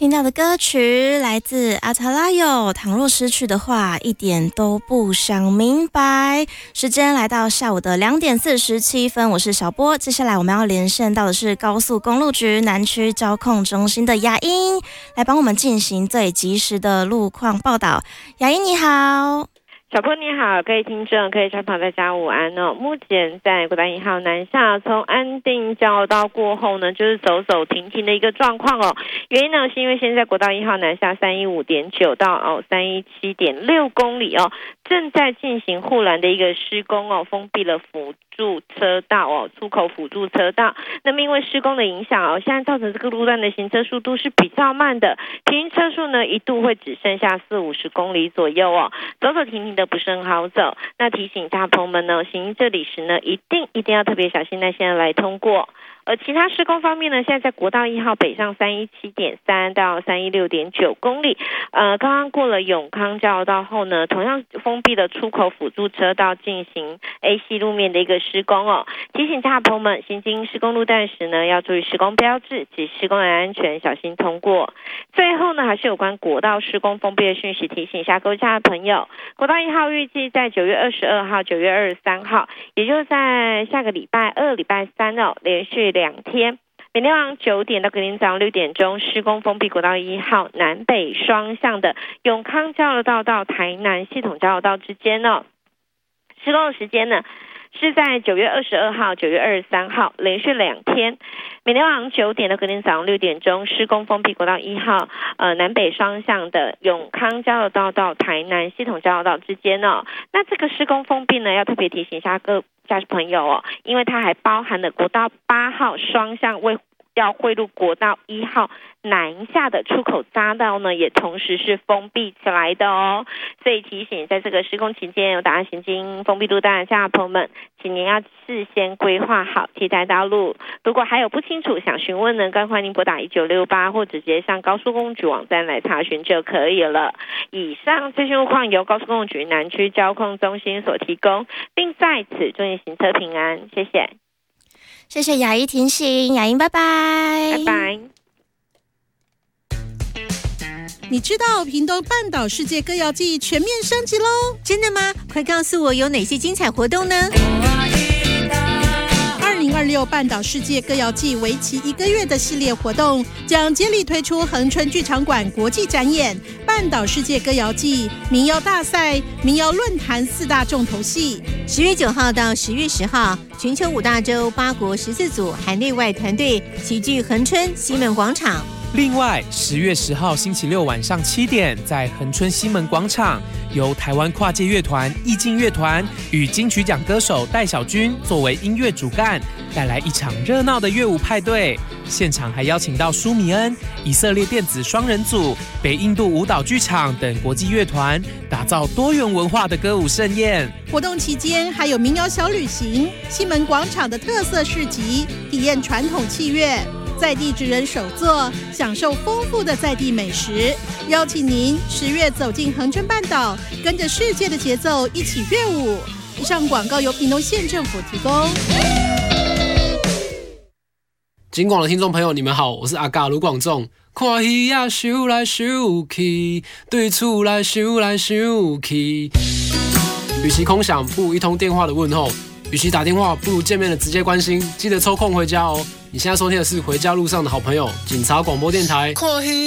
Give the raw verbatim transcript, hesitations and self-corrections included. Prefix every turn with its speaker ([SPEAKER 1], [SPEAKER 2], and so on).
[SPEAKER 1] 听到的歌曲来自阿塔拉友，倘若失去的话，一点都不想明白。时间来到下午的两点四十七分，我是小波。接下来我们要连线到的是高速公路局南区交控中心的雅英，来帮我们进行最及时的路况报道。雅英你好。
[SPEAKER 2] 小波你好，各位听众，各位小朋友大家午安哦。目前在国道一号南下，从安定交流道过后呢，就是走走停停的一个状况哦。原因呢，是因为现在国道一号南下三一五点九到哦三一七点六公里哦，正在进行护栏的一个施工哦，封闭了辅助车道哦，出口辅助车道。那么因为施工的影响哦，现在造成这个路段的行车速度是比较慢的，平均车速呢一度会只剩下四五十公里左右哦，走走停停的不是很好走。那提醒大朋友们呢，行这里时呢，一定一定要特别小心，耐心的来通过。而其他施工方面呢，现在在国道一号北上三一七点三到三一六点九公里，呃，刚刚过了永康交流道后呢，同样封闭了出口辅助车道进行 A C 路面的一个施工哦。提醒大朋友们，行经施工路段时呢，要注意施工标志及施工人安全，小心通过。最后呢，还是有关国道施工封闭的讯息，提醒一下各位家的朋友，国道一号预计在九月二十二号、九月二十三号，也就是在下个礼拜二、礼拜三哦，连续两天，每天晚上九点到隔天早上六点钟，施工封闭国道一号南北双向的永康交流道到台南系统交流道之间哦。施工的时间呢，是在九月二十二号、九月二十三号，连续两天，每天晚上九点到隔天早上六点钟，施工封闭国道一号呃南北双向的永康交流道到台南系统交流道之间哦。那这个施工封闭呢，要特别提醒一下各驾驶朋友哦，因为它还包含了国道八号双向为要汇入国道一号南下的出口匝道呢，也同时是封闭起来的哦。所以提醒在这个施工期间有打算行经封闭路段的驾驶朋友们，请您要事先规划好替代道路。如果还有不清楚想询问呢，更欢迎拨打一九六八或直接上高速公路局网站来查询就可以了。以上最新路况由高速公路局南区交控中心所提供，并在此祝你行车平安，谢谢。
[SPEAKER 1] 谢谢雅怡提醒，雅英拜拜，
[SPEAKER 2] 拜拜。
[SPEAKER 3] 你知道屏东半岛世界歌谣季全面升级喽？
[SPEAKER 4] 真的吗？快告诉我有哪些精彩活动呢？
[SPEAKER 3] 二零二六半岛世界歌谣季为期一个月的系列活动，将接力推出恒春剧场馆国际展演、半岛世界歌谣季、民谣大赛、民谣论坛四大重头戏。
[SPEAKER 4] 十月九号到十月十号，全球五大洲八国十四组海内外团队齐聚恒春西门广场。
[SPEAKER 5] 另外，十月十号星期六晚上七点，在恒春西门广场，由台湾跨界乐团意境乐团与金曲奖歌手戴小军作为音乐主干，带来一场热闹的乐舞派对。现场还邀请到舒米恩、以色列电子双人组、北印度舞蹈剧场等国际乐团，打造多元文化的歌舞盛宴。
[SPEAKER 3] 活动期间还有民谣小旅行、西门广场的特色市集，体验传统器乐。在地职人手作，享受丰富的在地美食。邀请您十月走进恒春半岛，跟着世界的节奏一起乐舞。以上广告由屏东县政府提供。
[SPEAKER 6] 金广的听众朋友，你们好，我是阿嘎卢广仲。看戏呀，想来想去，对厝来想来想去。与其空想，不如一通电话的问候；与其打电话，不如见面的直接关心。记得抽空回家哦。你现在收听的是回家路上的好朋友警察广播电台。